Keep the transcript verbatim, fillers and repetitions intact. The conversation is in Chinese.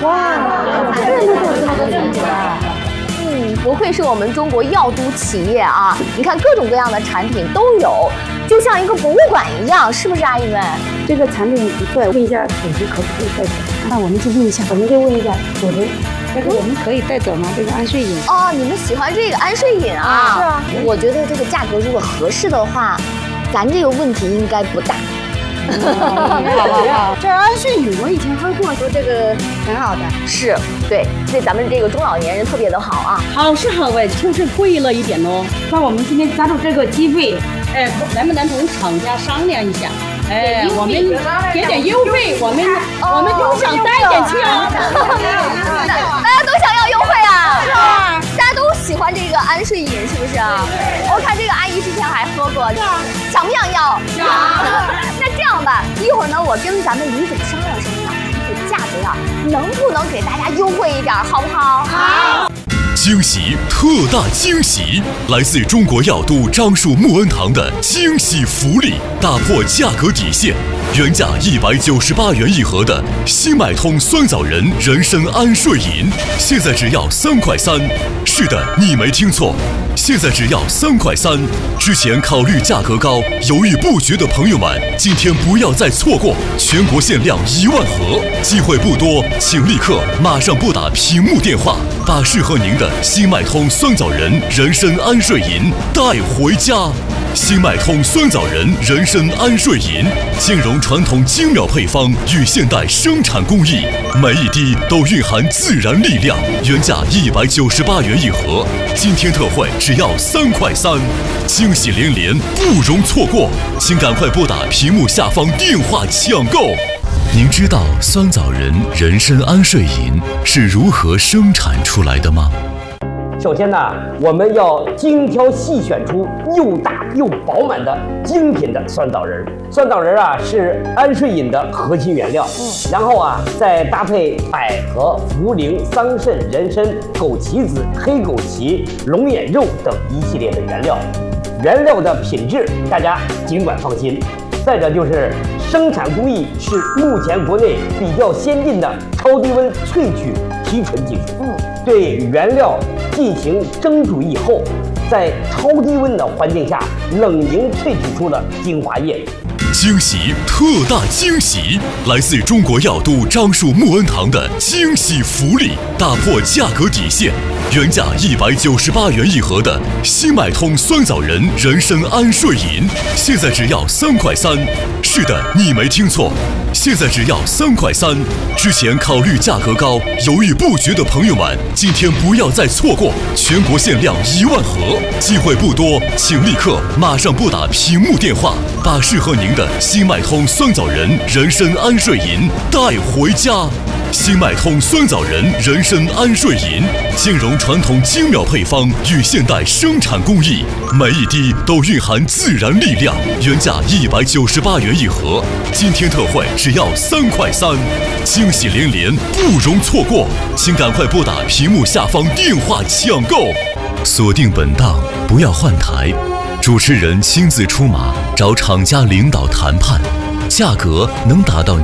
哇，这么多这么多种子啊！ 嗯，不愧是我们中国药都企业啊！你看各种各样的产品都有，就像一个博物馆一样，是不是阿姨们？ 这个产品不错，问一下主持可不可以带走？那我们就问一下，我们就问一下主持，这个我们可以带走吗？这个安睡饮。 哦，你们喜欢这个安睡饮啊？ 是啊。 我觉得这个价格如果合适的话，咱这个问题应该不大。 好好好，这安睡饮我以前喝过，说这个很好的， 是对，对咱们这个中老年人特别的好啊。 好是好哎，就是贵了一点哦。 那我们今天加入这个机会， 哎，能不能同厂家商量一下？哎，我们给点优惠，我们我们都想带点去啊。 大家都想要优惠啊？是啊，大家都喜欢这个安睡饮，是不是啊？我看这个阿姨之前还喝过，想不想要？想。那这样吧，一会儿呢，我跟咱们李总商量商量，这个价格呀，能不能给大家优惠一点，好不好？好。 惊喜，特大惊喜！来自中国药都樟树木恩堂的惊喜福利，打破价格底线。原价一百九十八元一盒的新买通酸枣仁人参安睡饮，现在只要三块三。是的，你没听错，现在只要三块三。之前考虑价格高、犹豫不决的朋友们，今天不要再错过，全国限量一万盒，机会不多，请立刻马上拨打屏幕电话，把适合您的新麦通酸枣仁人参安睡饮带回家。新麦通酸枣仁人参安睡饮，兼容传统精妙配方与现代生产工艺，每一滴都蕴含自然力量。原价一百九十八元一盒，今天特惠只要三块三，惊喜连连，不容错过，请赶快拨打屏幕下方电话抢购。您知道酸枣仁人参安睡饮是如何生产出来的吗？ 首先呢，我们要精挑细选出又大又饱满的精品的酸枣仁。酸枣仁啊是安睡饮的核心原料，嗯，然后啊再搭配百合、茯苓、桑葚、人参、枸杞子、黑枸杞、龙眼肉等一系列的原料。原料的品质大家尽管放心。再者就是生产工艺是目前国内比较先进的超低温萃取提纯技术，嗯，对原料进行蒸煮以后，在超低温的环境下冷凝萃取出了精华液。 惊喜，特大惊喜！来自中国药都樟树木恩堂的惊喜福利，打破价格底线。原价一百九十八元一盒的新买通酸枣仁人参安睡饮，现在只要三块三。是的，你没听错，现在只要三块三。之前考虑价格高、犹豫不决的朋友们，今天不要再错过，全国限量一万盒，机会不多，请立刻马上拨打屏幕电话，把适合您的新麦通酸枣仁人参安睡饮带回家。新麦通酸枣仁人参安睡饮，兼容传统精妙配方与现代生产工艺，每一滴都蕴含自然力量。原价一百九十八元一盒，今天特惠只要三块三，惊喜连连，不容错过，请赶快拨打屏幕下方电话抢购。锁定本档，不要换台，主持人亲自出马，找厂家领导谈判，价格能达到